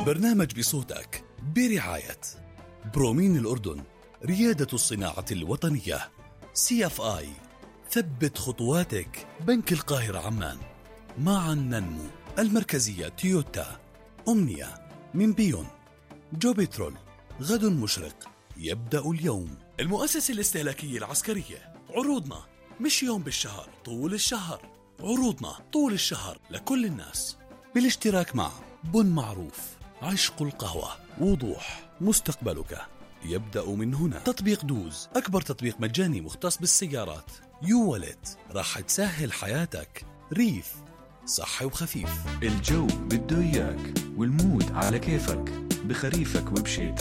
برنامج بصوتك برعاية برومين الأردن، ريادة الصناعة الوطنية. CFI، ثبت خطواتك. بنك القاهرة عمان. معا ننمو. المركزية تويوتا. أمنية من بيون. جوبيترول، غد مشرق يبدأ اليوم. المؤسسة الاستهلاكية العسكرية. عروضنا مش يوم بالشهر، طول الشهر. عروضنا طول الشهر لكل الناس، بالاشتراك مع بن معروف، عشق القهوة، وضوح. مستقبلك يبدأ من هنا. تطبيق دوز، أكبر تطبيق مجاني مختص بالسيارات. يوالت، راح تسهل حياتك. ريف، صحي وخفيف. الجو بده إياك والمود على كيفك، بخريفك وبشيتك.